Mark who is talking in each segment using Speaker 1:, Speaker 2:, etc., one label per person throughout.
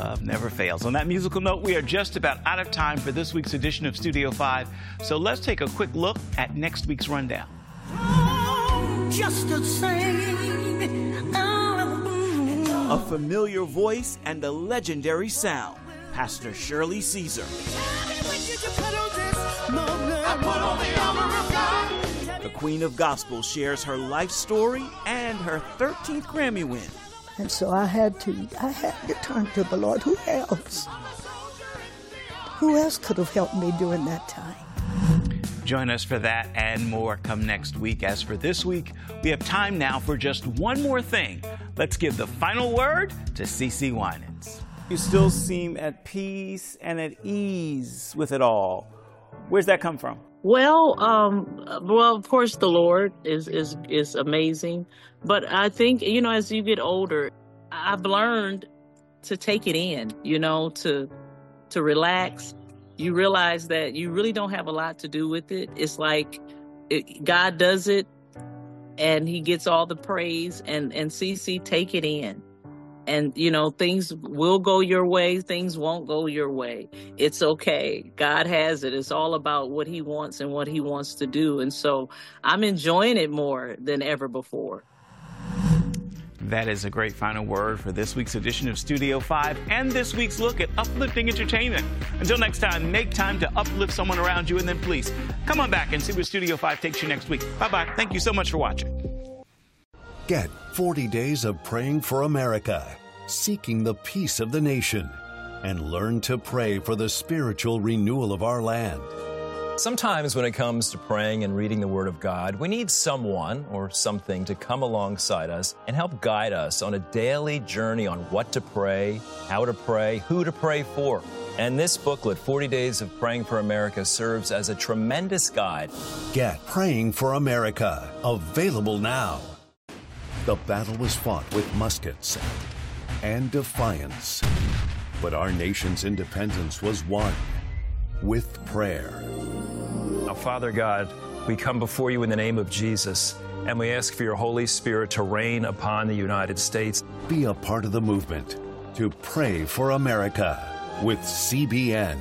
Speaker 1: love never fails. On that musical note, we are just about out of time for this week's edition of Studio 5. So let's take a quick look at next week's rundown.
Speaker 2: Just the same.
Speaker 3: A familiar voice and a legendary sound. Pastor Shirley Caesar. The Queen of Gospel shares her life story and her 13th Grammy win.
Speaker 2: And so I had to turn to the Lord. Who else? Who else could have helped me during that time?
Speaker 1: Join us for that and more come next week. As for this week, we have time now for just one more thing. Let's give the final word to CeCe Winans.
Speaker 3: You still seem at peace and at ease with it all. Where's that come from?
Speaker 4: Well, of course, the Lord is amazing. But I think, as you get older, I've learned to take it in, to relax. You realize that you really don't have a lot to do with it. It's like God does it and he gets all the praise and CeCe, take it in. And, things will go your way. Things won't go your way. It's okay. God has it. It's all about what he wants and what he wants to do. And so I'm enjoying it more than ever before.
Speaker 1: That is a great final word for this week's edition of Studio 5 and this week's look at uplifting entertainment. Until next time, make time to uplift someone around you, and then please come on back and see where Studio 5 takes you next week. Bye-bye. Thank you so much for watching.
Speaker 5: Get 40 days of praying for America, seeking the peace of the nation, and learn to pray for the spiritual renewal of our land.
Speaker 6: Sometimes when it comes to praying and reading the Word of God, we need someone or something to come alongside us and help guide us on a daily journey on what to pray, how to pray, who to pray for. And this booklet, 40 Days of Praying for America, serves as a tremendous guide.
Speaker 5: Get Praying for America, available now. The battle was fought with muskets and defiance, but our nation's independence was won with prayer.
Speaker 6: Now, Father God, we come before you in the name of Jesus, and we ask for your Holy Spirit to reign upon the United States.
Speaker 5: Be a part of the movement to pray for America with CBN.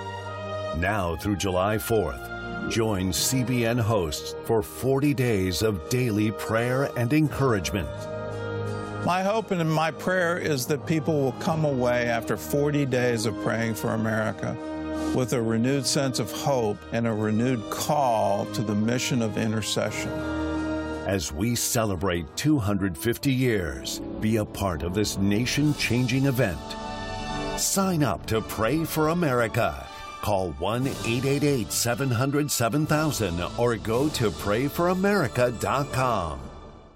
Speaker 5: Now through July 4th, join CBN hosts for 40 days of daily prayer and encouragement.
Speaker 7: My hope and my prayer is that people will come away after 40 days of praying for America with a renewed sense of hope and a renewed call to the mission of intercession.
Speaker 5: As we celebrate 250 years, be a part of this nation-changing event. Sign up to Pray for America. Call 1-888-700-7000 or go to prayforamerica.com.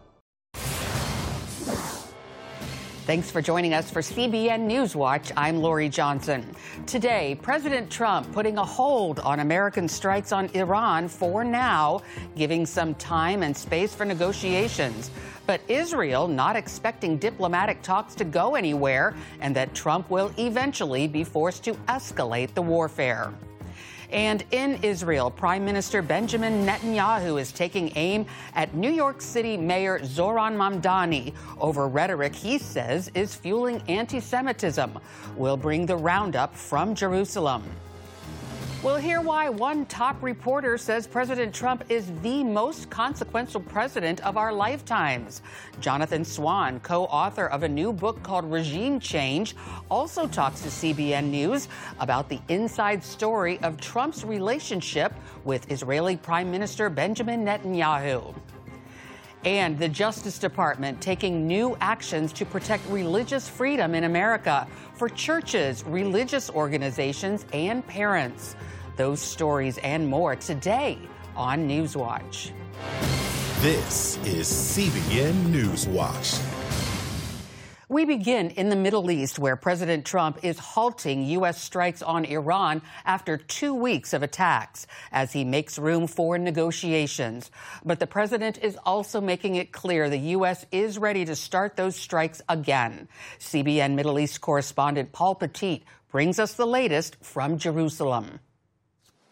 Speaker 8: Thanks for joining us for CBN News Watch. I'm Lori Johnson. Today, President Trump putting a hold on American strikes on Iran for now, giving some time and space for negotiations. But Israel not expecting diplomatic talks to go anywhere, and that Trump will eventually be forced to escalate the warfare. And in Israel, Prime Minister Benjamin Netanyahu is taking aim at New York City Mayor Zoran Mamdani over rhetoric he says is fueling anti-Semitism. We'll bring the roundup from Jerusalem. We'll hear why one top reporter says President Trump is the most consequential president of our lifetimes. Jonathan Swan, co-author of a new book called Regime Change, also talks to CBN News about the inside story of Trump's relationship with Israeli Prime Minister Benjamin Netanyahu. And the Justice Department taking new actions to protect religious freedom in America for churches, religious organizations, and parents. Those stories and more today on Newswatch.
Speaker 9: This is CBN Newswatch.
Speaker 8: We begin in the Middle East, where President Trump is halting U.S. strikes on Iran after 2 weeks of attacks as he makes room for negotiations. But the president is also making it clear the U.S. is ready to start those strikes again. CBN Middle East correspondent Paul Petit brings us the latest from Jerusalem.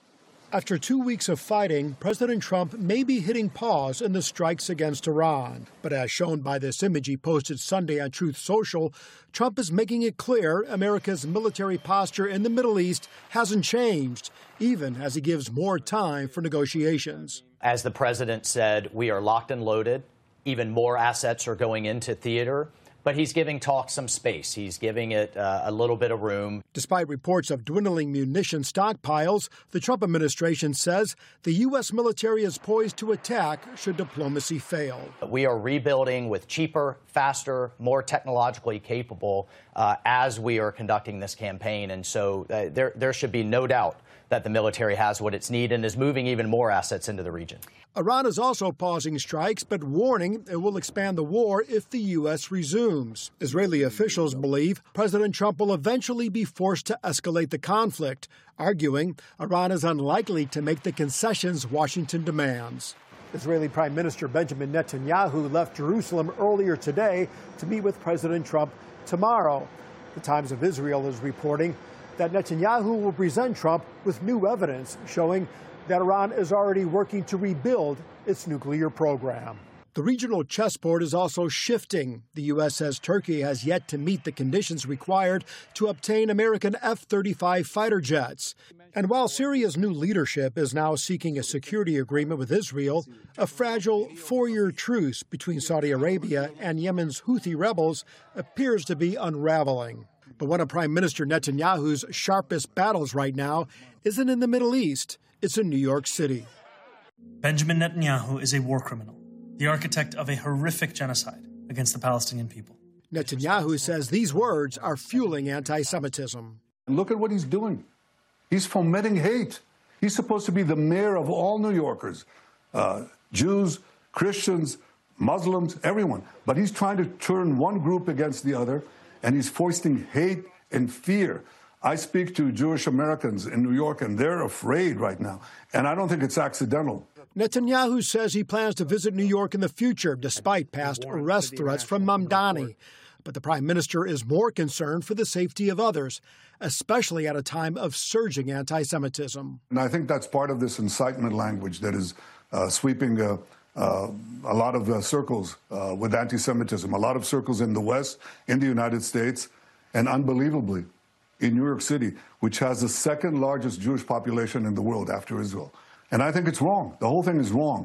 Speaker 10: After 2 weeks of fighting, President Trump may be hitting pause in the strikes against Iran. But as shown by this image he posted Sunday on Truth Social, Trump is making it clear America's military posture in the Middle East hasn't changed, even as he gives more time for negotiations.
Speaker 11: As the president said, we are locked and loaded. Even more assets are going into theater. But he's giving talks some space. He's giving it a little bit of room.
Speaker 10: Despite reports of dwindling munition stockpiles, the Trump administration says the U.S. military is poised to attack should diplomacy fail.
Speaker 11: We are rebuilding with cheaper, faster, more technologically capable as we are conducting this campaign. And so there should be no doubt that the military has what it's needed and is moving even more assets into the region.
Speaker 10: Iran is also pausing strikes, but warning it will expand the war if the U.S. resumes. Israeli officials believe President Trump will eventually be forced to escalate the conflict, arguing Iran is unlikely to make the concessions Washington demands. Israeli Prime Minister Benjamin Netanyahu left Jerusalem earlier today to meet with President Trump tomorrow. The Times of Israel is reporting that Netanyahu will present Trump with new evidence showing that Iran is already working to rebuild its nuclear program. The regional chessboard is also shifting. The U.S. says Turkey has yet to meet the conditions required to obtain American F-35 fighter jets. And while Syria's new leadership is now seeking a security agreement with Israel, a fragile 4-year truce between Saudi Arabia and Yemen's Houthi rebels appears to be unraveling. But one of Prime Minister Netanyahu's sharpest battles right now isn't in the Middle East. It's in New York City.
Speaker 12: Benjamin Netanyahu is a war criminal, the architect of a horrific genocide against the Palestinian people.
Speaker 10: Netanyahu says these words are fueling anti-Semitism.
Speaker 13: Look at what he's doing. He's fomenting hate. He's supposed to be the mayor of all New Yorkers, Jews, Christians, Muslims, everyone. But he's trying to turn one group against the other, and he's foisting hate and fear. I speak to Jewish Americans in New York, and they're afraid right now. And I don't think it's accidental.
Speaker 10: Netanyahu says he plans to visit New York in the future, despite past arrest threats from Mamdani. But the prime minister is more concerned for the safety of others, especially at a time of surging anti-Semitism.
Speaker 13: And I think that's part of this incitement language that is sweeping a lot of circles with anti-Semitism, a lot of circles in the West, in the United States, and unbelievably, in New York City, which has the second largest Jewish population in the world after Israel. And I think it's wrong. The whole thing is wrong.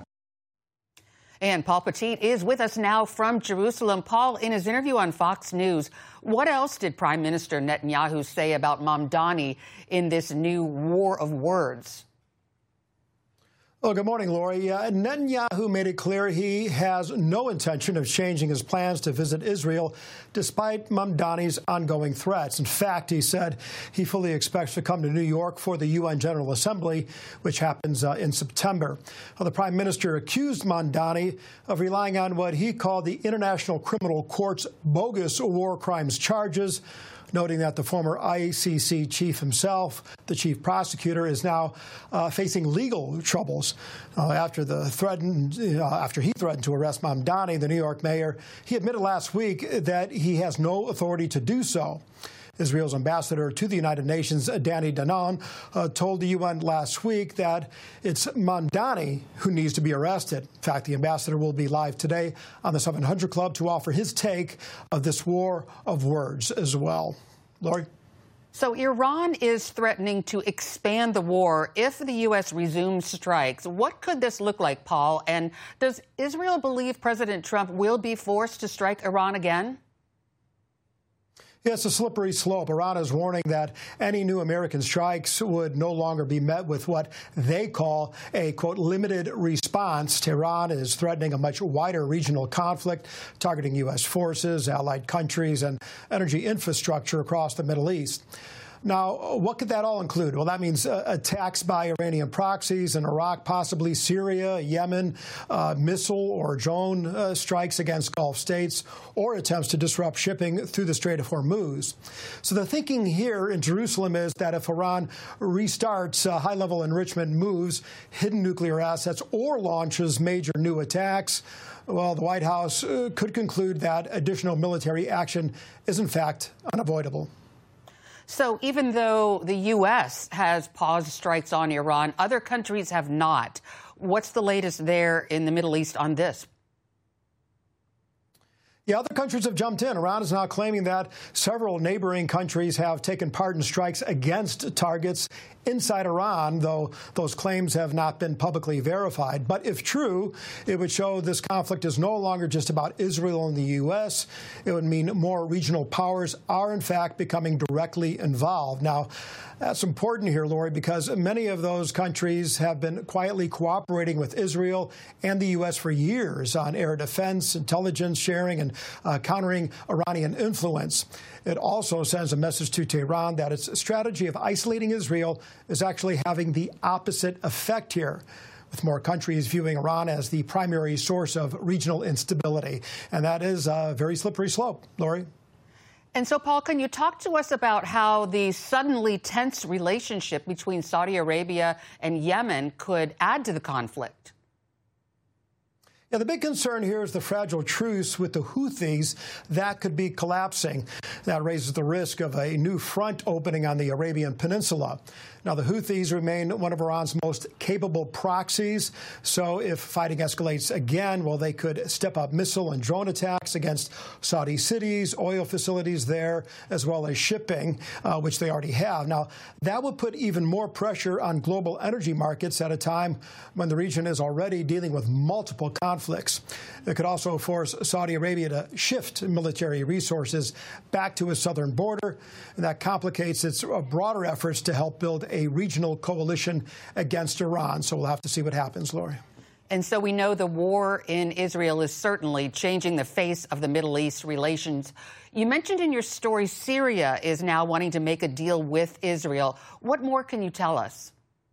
Speaker 8: And Paul Petit is with us now from Jerusalem. Paul, in his interview on Fox News, what else did Prime Minister Netanyahu say about Mamdani in this new war of words?
Speaker 10: Well, good morning, Lori. Netanyahu made it clear he has no intention of changing his plans to visit Israel, despite Mamdani's ongoing threats. In fact, he said he fully expects to come to New York for the UN General Assembly, which happens in September. Well, the prime minister accused Mamdani of relying on what he called the International Criminal Court's bogus war crimes charges, noting that the former ICC chief himself, the chief prosecutor, is now facing legal troubles after he threatened to arrest Mamdani, the New York mayor. He admitted last week that he has no authority to do so. Israel's ambassador to the United Nations, Danny Danon, told the UN last week that it's Mamdani who needs to be arrested. In fact, the ambassador will be live today on the 700 Club to offer his take of this war of words as well. Lori?
Speaker 8: So Iran is threatening to expand the war if the U.S. resumes strikes. What could this look like, Paul? And does Israel believe President Trump will be forced to strike Iran again?
Speaker 10: Yeah, it's a slippery slope. Iran is warning that any new American strikes would no longer be met with what they call a, quote, limited response. Tehran is threatening a much wider regional conflict, targeting U.S. forces, allied countries, and energy infrastructure across the Middle East. Now, what could that all include? Well, that means attacks by Iranian proxies in Iraq, possibly Syria, Yemen, missile or drone strikes against Gulf states, or attempts to disrupt shipping through the Strait of Hormuz. So the thinking here in Jerusalem is that if Iran restarts high-level enrichment moves, hidden nuclear assets, or launches major new attacks, well, the White House could conclude that additional military action is, in fact, unavoidable.
Speaker 8: So even though the U.S. has paused strikes on Iran, other countries have not. What's the latest there in the Middle East on this?
Speaker 10: Yeah, other countries have jumped in. Iran is now claiming that several neighboring countries have taken part in strikes against targets inside Iran, though those claims have not been publicly verified. But if true, it would show this conflict is no longer just about Israel and the U.S. It would mean more regional powers are, in fact, becoming directly involved. Now, that's important here, Lori, because many of those countries have been quietly cooperating with Israel and the U.S. for years on air defense, intelligence sharing, and countering Iranian influence. It also sends a message to Tehran that its strategy of isolating Israel is actually having the opposite effect here, with more countries viewing Iran as the primary source of regional instability. And that is a very slippery slope. Lori?
Speaker 8: And so, Paul, can you talk to us about how the suddenly tense relationship between Saudi Arabia and Yemen could add to the conflict?
Speaker 10: Yeah, the big concern here is the fragile truce with the Houthis that could be collapsing. That raises the risk of a new front opening on the Arabian Peninsula. Now, the Houthis remain one of Iran's most capable proxies. So if fighting escalates again, well, they could step up missile and drone attacks against Saudi cities, oil facilities there, as well as shipping, which they already have. Now, that would put even more pressure on global energy markets at a time when the region is already dealing with multiple conflicts. It could also force Saudi Arabia to shift military resources back to its southern border, and that complicates its broader efforts to help build a regional coalition against Iran. So we'll have to see what happens, Lori.
Speaker 8: And so we know the war in Israel is certainly changing the face of the Middle East relations. You mentioned in your story Syria is now wanting to make a deal with Israel. What more can you tell us?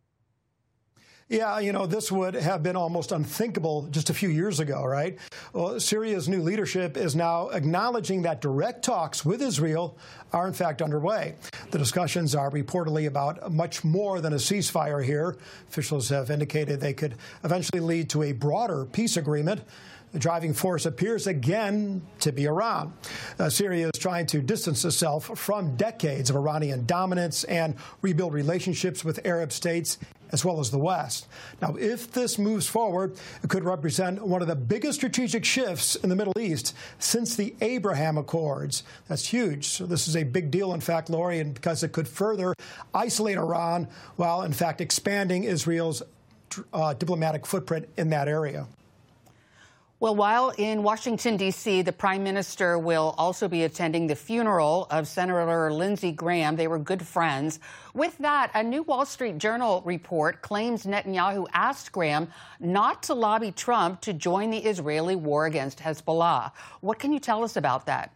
Speaker 10: Yeah, you know, this would have been almost unthinkable just a few years ago, right? Well, Syria's new leadership is now acknowledging that direct talks with Israel are, in fact, underway. The discussions are reportedly about much more than a ceasefire here. Officials have indicated they could eventually lead to a broader peace agreement. The driving force appears again to be Iran. Syria is trying to distance itself from decades of Iranian dominance and rebuild relationships with Arab states as well as the West. Now, if this moves forward, it could represent one of the biggest strategic shifts in the Middle East since the Abraham Accords. That's huge. So this is a big deal, in fact, Lori, and because it could further isolate Iran while, in fact, expanding Israel's diplomatic footprint in that area.
Speaker 8: Well, while in Washington, D.C., the prime minister will also be attending the funeral of Senator Lindsey Graham. They were good friends. With that, a new Wall Street Journal report claims Netanyahu asked Graham not to lobby Trump to join the Israeli war against Hezbollah. What can you tell us about that?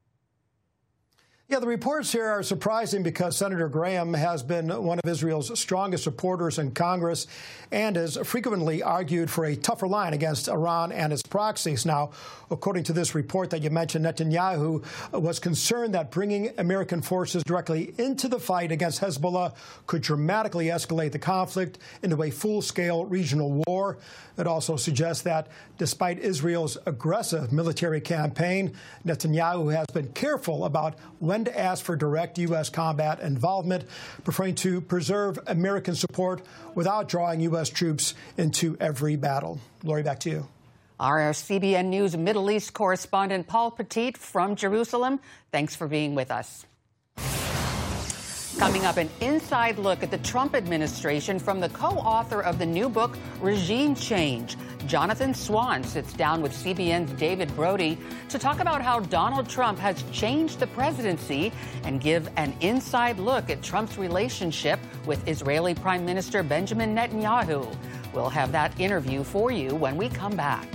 Speaker 10: Yeah, the reports here are surprising because Senator Graham has been one of Israel's strongest supporters in Congress and has frequently argued for a tougher line against Iran and its proxies. Now, according to this report that you mentioned, Netanyahu was concerned that bringing American forces directly into the fight against Hezbollah could dramatically escalate the conflict into a full-scale regional war. It also suggests that despite Israel's aggressive military campaign, Netanyahu has been careful about when to ask for direct U.S. combat involvement, preferring to preserve American support without drawing U.S. troops into every battle. Lori, back to you.
Speaker 8: Our CBN News Middle East correspondent Paul Petit from Jerusalem, thanks for being with us. Coming up, an inside look at the Trump administration from the co-author of the new book, Regime Change. Jonathan Swan sits down with CBN's David Brody to talk about how Donald Trump has changed the presidency and give an inside look at Trump's relationship with Israeli Prime Minister Benjamin Netanyahu. We'll have that interview for you when we come back.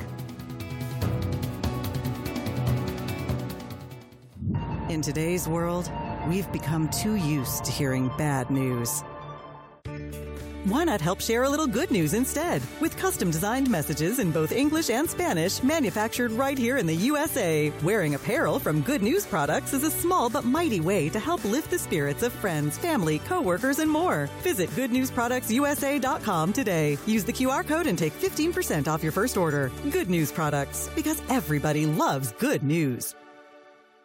Speaker 14: In today's world, we've become too used to hearing bad news. Why not help share a little good news instead? With custom-designed messages in both English and Spanish, manufactured right here in the USA. Wearing apparel from Good News Products is a small but mighty way to help lift the spirits of friends, family, coworkers, and more. Visit goodnewsproductsusa.com today. Use the QR code and take 15% off your first order. Good News Products, because everybody loves good news.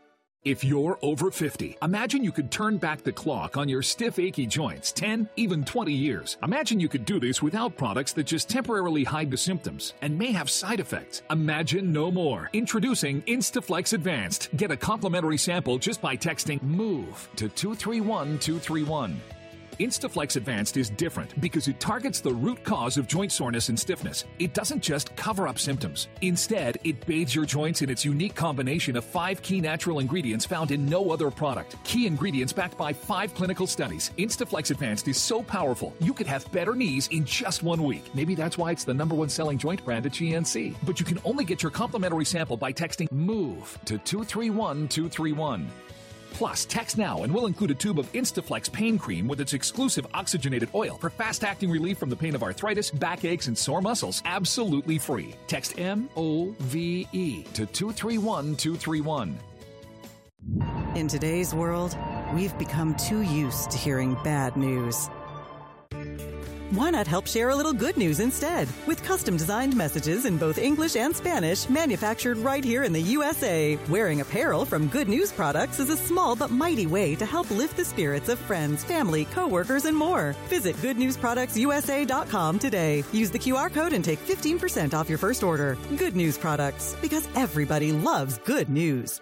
Speaker 15: If you're over 50, imagine you could turn back the clock on your stiff, achy joints 10, even 20 years. Imagine you could do this without products that just temporarily hide the symptoms and may have side effects. Imagine no more. Introducing Instaflex Advanced. Get a complimentary sample just by texting MOVE to 231231. Instaflex Advanced is different because it targets the root cause of joint soreness and stiffness. It doesn't just cover up symptoms. Instead, it bathes your joints in its unique combination of 5 key natural ingredients found in no other product. Key ingredients backed by 5 clinical studies. Instaflex Advanced is so powerful, you could have better knees in just 1 week. Maybe that's why it's the #1 selling joint brand at GNC. But you can only get your complimentary sample by texting MOVE to 231231. Plus, text now and we'll include a tube of Instaflex pain cream with its exclusive oxygenated oil for fast-acting relief from the pain of arthritis, backaches, and sore muscles. Absolutely free. Text MOVE to 231231.
Speaker 14: In today's world, we've become too used to hearing bad news. Why not help share a little good news instead? With custom-designed messages in both English and Spanish, manufactured right here in the USA. Wearing apparel from Good News Products is a small but mighty way to help lift the spirits of friends, family, coworkers, and more. Visit goodnewsproductsusa.com today. Use the QR code and take 15% off your first order. Good News Products, because everybody loves good news.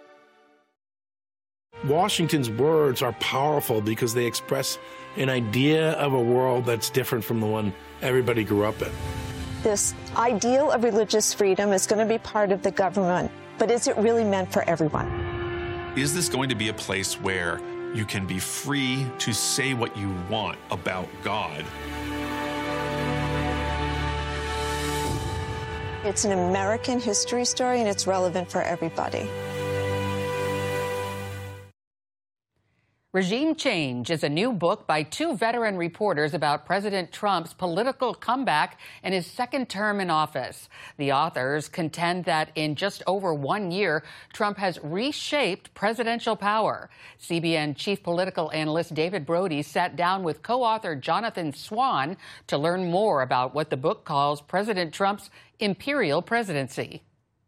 Speaker 16: Washington's words are powerful because they express an idea of a world that's different from the one everybody grew up in.
Speaker 17: This ideal of religious freedom is going to be part of the government, but is it really meant for everyone?
Speaker 18: Is this going to be a place where you can be free to say what you want about God?
Speaker 17: It's an American history story, and it's relevant for everybody.
Speaker 8: Regime Change is a new book by 2 veteran reporters about President Trump's political comeback and his second term in office. The authors contend that in just over 1 year, Trump has reshaped presidential power. CBN chief political analyst David Brody sat down with co-author Jonathan Swan to learn more about what the book calls President Trump's imperial presidency.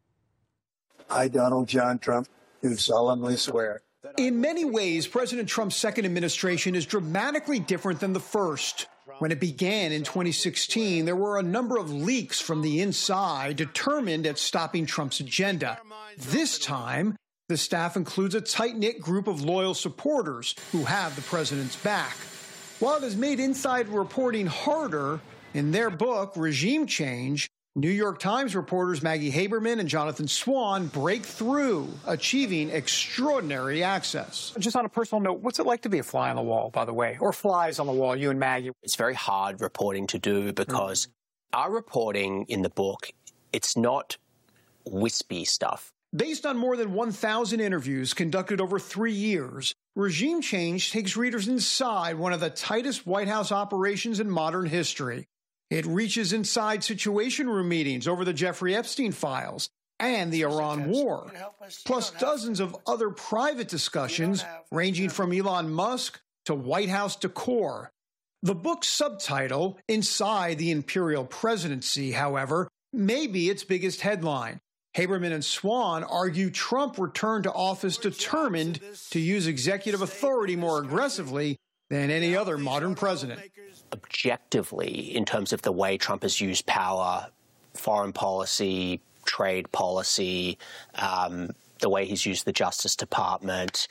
Speaker 19: I, Donald John Trump, do solemnly swear.
Speaker 20: In many ways, President Trump's second administration is dramatically different than the first. When it began in 2016, there were a number of leaks from the inside determined at stopping Trump's agenda. This time, the staff includes a tight-knit group of loyal supporters who have the president's back. While it has made inside reporting harder, in their book, Regime Change, New York Times reporters Maggie Haberman and Jonathan Swan break through, achieving extraordinary access.
Speaker 21: Just on a personal note, what's it like to be a fly on the wall, by the way, or flies on the wall, you and Maggie?
Speaker 22: It's very hard reporting to do because our reporting in the book, it's not wispy stuff.
Speaker 20: Based on more than 1,000 interviews conducted over 3 years, Regime Change takes readers inside one of the tightest White House operations in modern history. It reaches inside Situation Room meetings over the Jeffrey Epstein files and the Iran war, plus dozens of other private discussions ranging from Elon Musk to White House decor. The book's subtitle, Inside the Imperial Presidency, however, may be its biggest headline. Haberman and Swan argue Trump returned to office determined to use executive authority more aggressively than any other modern president.
Speaker 22: Objectively, in terms of the way Trump has used power, foreign policy, trade policy, the way he's used the Justice Department,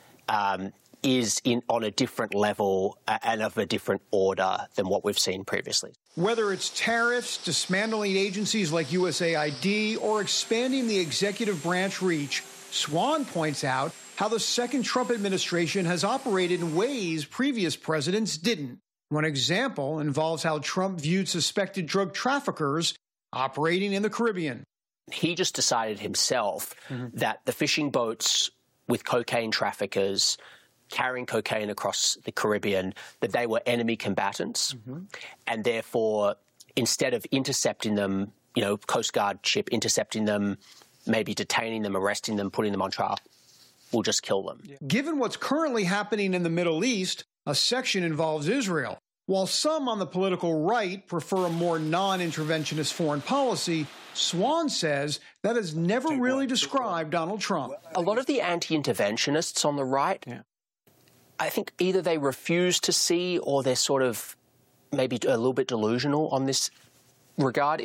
Speaker 22: is on a different level and of a different order than what we've seen previously.
Speaker 20: Whether it's tariffs, dismantling agencies like USAID, or expanding the executive branch reach, Swan points out how the second Trump administration has operated in ways previous presidents didn't. One example involves how Trump viewed suspected drug traffickers operating in the Caribbean.
Speaker 22: He just decided himself that the fishing boats with cocaine traffickers carrying cocaine across the Caribbean, that they were enemy combatants. And therefore, instead of intercepting them, Coast Guard ship intercepting them, maybe detaining them, arresting them, putting them on trial, we'll just kill them.
Speaker 20: Given what's currently happening in the Middle East, a section involves Israel. While some on the political right prefer a more non-interventionist foreign policy, Swan says that has never really described Donald Trump.
Speaker 22: A lot of the anti-interventionists on the right, I think either they refuse to see or they're sort of maybe a little bit delusional on this regard.